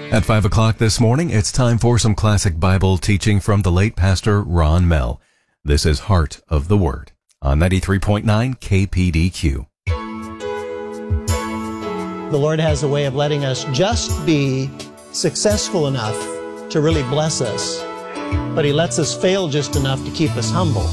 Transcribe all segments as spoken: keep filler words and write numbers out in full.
At five o'clock this morning, it's time for some classic Bible teaching from the late Pastor Ron Mell. This is Heart of the Word on ninety-three point nine K P D Q. The Lord has a way of letting us just be successful enough to really bless us, but He lets us fail just enough to keep us humble.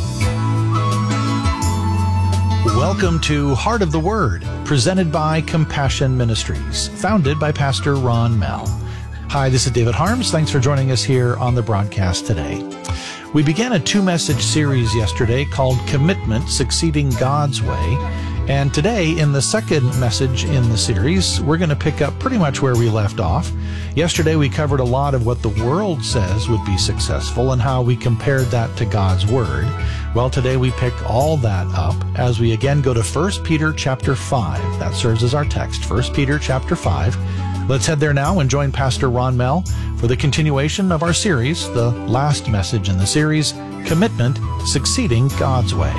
Welcome to Heart of the Word, presented by Compassion Ministries, founded by Pastor Ron Mell. Hi, this is David Harms. Thanks for joining us here on the broadcast today. We began a two-message series yesterday called Commitment, Succeeding God's Way. And today, in the second message in the series, we're going to pick up pretty much where we left off. Yesterday, we covered a lot of what the world says would be successful and how we compared that to God's Word. Well, today we pick all that up as we again go to First Peter chapter five. That serves as our text, First Peter chapter five. Let's head there now and join Pastor Ron Mell for the continuation of our series, the last message in the series, Commitment, Succeeding God's Way.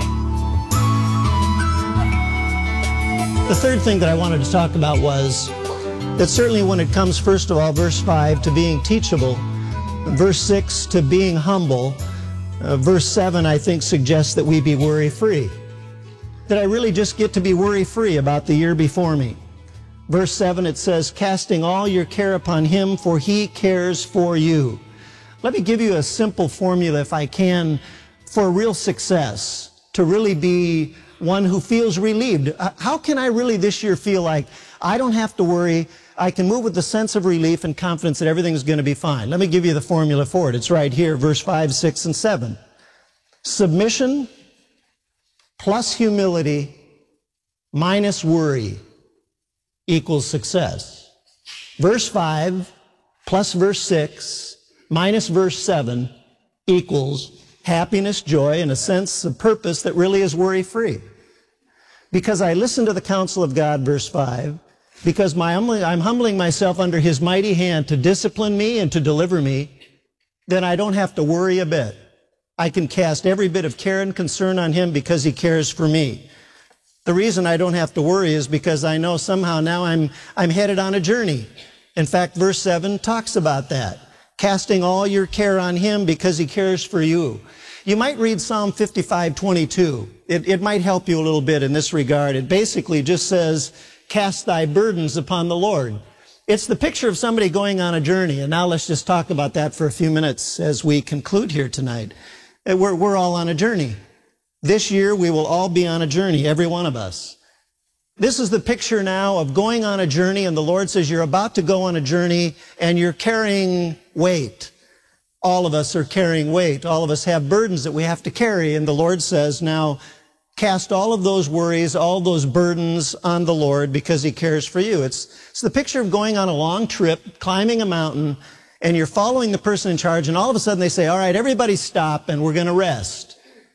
The third thing that I wanted to talk about was that certainly when it comes, first of all, verse five, to being teachable, verse six, to being humble, uh, verse seven, I think, suggests that we be worry-free. That I really just get to be worry-free about the year before me. Verse seven, it says, casting all your care upon Him, for He cares for you. Let me give you a simple formula, if I can, for real success, to really be one who feels relieved. How can I really this year feel like I don't have to worry, I can move with a sense of relief and confidence that everything's going to be fine? Let me give you the formula for it. It's right here, verse five, six, and seven. Submission plus humility minus worry equals success. Verse five plus verse six minus verse seven equals happiness, joy, and a sense of purpose that really is worry-free. Because I listen to the counsel of God, verse five, because my humbling, I'm humbling myself under His mighty hand to discipline me and to deliver me, then I don't have to worry a bit. I can cast every bit of care and concern on Him because He cares for me. The reason I don't have to worry is because I know somehow now I'm, I'm headed on a journey. In fact, verse seven talks about that. Casting all your care on Him because He cares for you. You might read Psalm fifty-five twenty-two. It, it might help you a little bit in this regard. It basically just says, cast thy burdens upon the Lord. It's the picture of somebody going on a journey. And now let's just talk about that for a few minutes as we conclude here tonight. We're, we're all on a journey. This year, we will all be on a journey, every one of us. This is the picture now of going on a journey, and the Lord says you're about to go on a journey, and you're carrying weight. All of us are carrying weight. All of us have burdens that we have to carry, and the Lord says, now, cast all of those worries, all those burdens on the Lord because He cares for you. It's, it's the picture of going on a long trip, climbing a mountain, and you're following the person in charge, and all of a sudden they say, all right, everybody stop, and we're going to rest.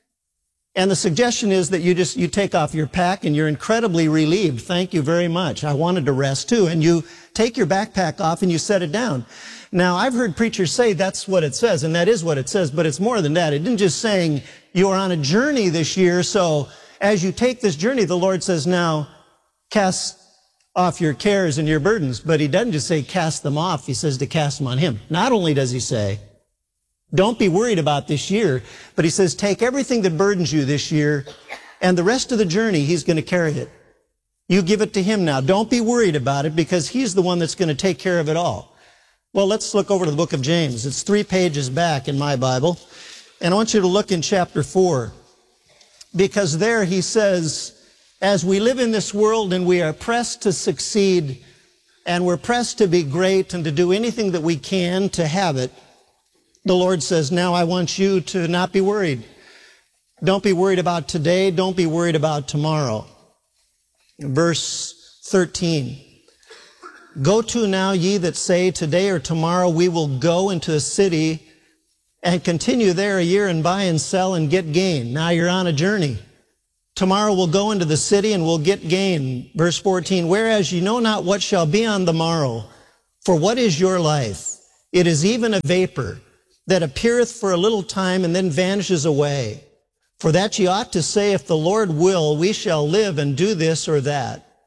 And the suggestion is that you just, you take off your pack and you're incredibly relieved. Thank you very much. I wanted to rest too. And you take your backpack off and you set it down. Now, I've heard preachers say that's what it says, and that is what it says, but it's more than that. It isn't just saying you're on a journey this year, so as you take this journey, the Lord says, now, cast off your cares and your burdens. But He doesn't just say cast them off. He says to cast them on Him. Not only does He say, don't be worried about this year, but He says, take everything that burdens you this year, and the rest of the journey, He's going to carry it. You give it to Him now. Don't be worried about it, because He's the one that's going to take care of it all. Well, let's look over to the book of James. It's three pages back in my Bible, and I want you to look in chapter four, because there he says, as we live in this world and we are pressed to succeed, and we're pressed to be great and to do anything that we can to have it, the Lord says, now I want you to not be worried. Don't be worried about today. Don't be worried about tomorrow. Verse thirteen. Go to now, ye that say, today or tomorrow we will go into a city and continue there a year and buy and sell and get gain. Now you're on a journey. Tomorrow we'll go into the city and we'll get gain. Verse fourteen. Whereas ye know not what shall be on the morrow. For what is your life? It is even a vapor that appeareth for a little time and then vanishes away. For that ye ought to say, if the Lord will, we shall live and do this or that.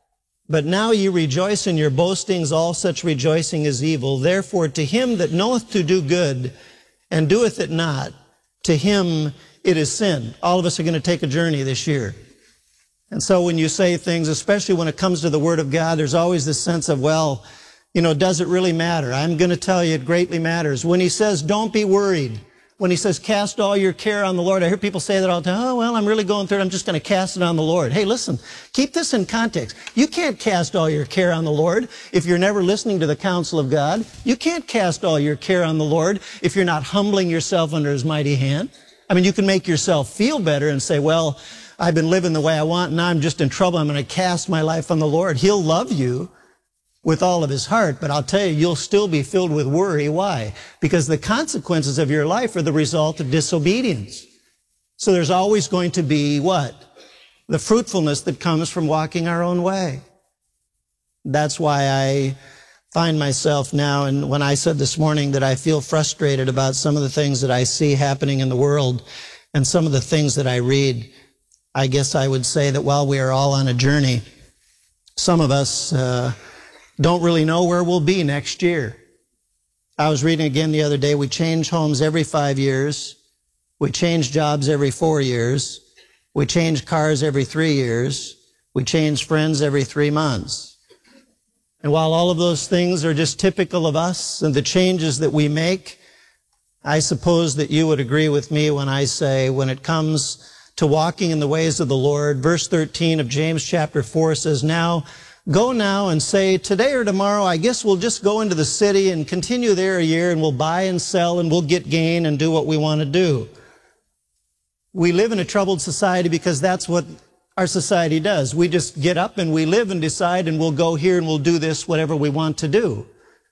But now ye rejoice in your boastings, all such rejoicing is evil. Therefore to him that knoweth to do good, and doeth it not, to him it is sin. All of us are going to take a journey this year. And so when you say things, especially when it comes to the Word of God, there's always this sense of, well, you know, does it really matter? I'm going to tell you it greatly matters. When he says, don't be worried, when he says, cast all your care on the Lord, I hear people say that all the time, oh, well, I'm really going through it, I'm just going to cast it on the Lord. Hey, listen, keep this in context. You can't cast all your care on the Lord if you're never listening to the counsel of God. You can't cast all your care on the Lord if you're not humbling yourself under His mighty hand. I mean, you can make yourself feel better and say, well, I've been living the way I want, and now I'm just in trouble. I'm going to cast my life on the Lord. He'll love you with all of His heart, but I'll tell you, you'll still be filled with worry. Why? Because the consequences of your life are the result of disobedience. So there's always going to be what? The fruitfulness that comes from walking our own way. That's why I find myself now, and when I said this morning that I feel frustrated about some of the things that I see happening in the world and some of the things that I read, I guess I would say that while we are all on a journey, some of us uh, don't really know where we'll be next year. I was reading again the other day, we change homes every five years. We change jobs every four years. We change cars every three years. We change friends every three months. And while all of those things are just typical of us and the changes that we make, I suppose that you would agree with me when I say when it comes to walking in the ways of the Lord, verse thirteen of James chapter four says, now, go now and say, today or tomorrow, I guess we'll just go into the city and continue there a year and we'll buy and sell and we'll get gain and do what we want to do. We live in a troubled society because that's what our society does. We just get up and we live and decide and we'll go here and we'll do this, whatever we want to do.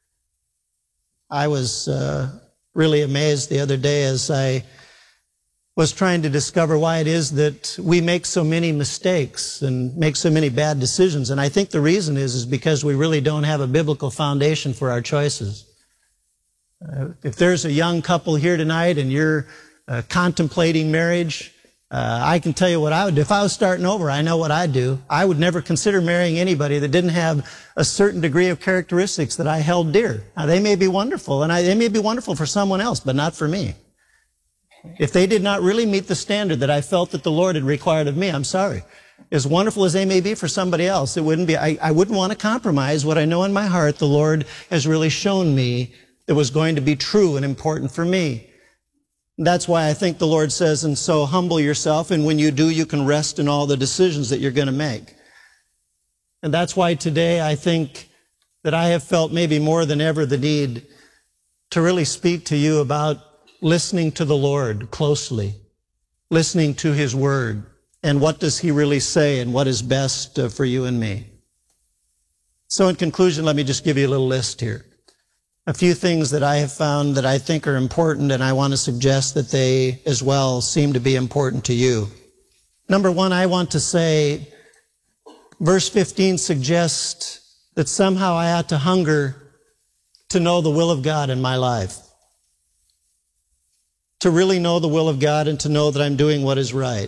I was uh, really amazed the other day as I was trying to discover why it is that we make so many mistakes and make so many bad decisions. And I think the reason is, is because we really don't have a biblical foundation for our choices. Uh, if there's a young couple here tonight and you're uh, contemplating marriage, uh, I can tell you what I would do. If I was starting over, I know what I'd do. I would never consider marrying anybody that didn't have a certain degree of characteristics that I held dear. Now, they may be wonderful, and I, they may be wonderful for someone else, but not for me. If they did not really meet the standard that I felt that the Lord had required of me, I'm sorry. As wonderful as they may be for somebody else, it wouldn't be, I, I wouldn't want to compromise what I know in my heart the Lord has really shown me that was going to be true and important for me. That's why I think the Lord says, and so humble yourself, and when you do, you can rest in all the decisions that you're going to make. And that's why today I think that I have felt maybe more than ever the need to really speak to you about listening to the Lord closely, listening to His Word, and what does He really say and what is best uh, for you and me. So in conclusion, let me just give you a little list here. A few things that I have found that I think are important, and I want to suggest that they as well seem to be important to you. Number one, I want to say, verse fifteen suggests that somehow I ought to hunger to know the will of God in my life. To really know the will of God and to know that I'm doing what is right.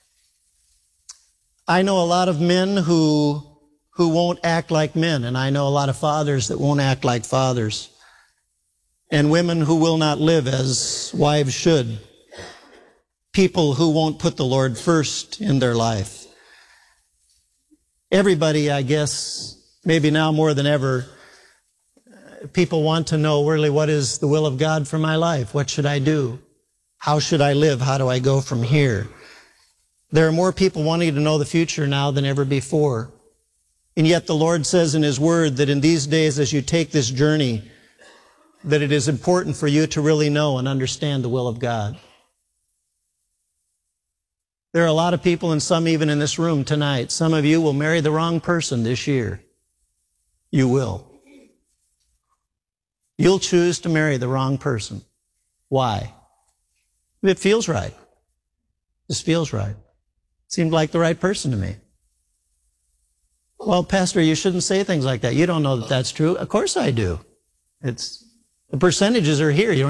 I know a lot of men who, who won't act like men, and I know a lot of fathers that won't act like fathers, and women who will not live as wives should. People who won't put the Lord first in their life. Everybody, I guess, maybe now more than ever, people want to know really what is the will of God for my life. What should I do? How should I live? How do I go from here? There are more people wanting to know the future now than ever before. And yet the Lord says in His Word that in these days as you take this journey, that it is important for you to really know and understand the will of God. There are a lot of people, and some even in this room tonight, some of you will marry the wrong person this year. You will. You'll choose to marry the wrong person. Why? It feels right. This feels right. Seemed like the right person to me. Well, Pastor, you shouldn't say things like that. You don't know that that's true. Of course I do. It's, the percentages are here. You don't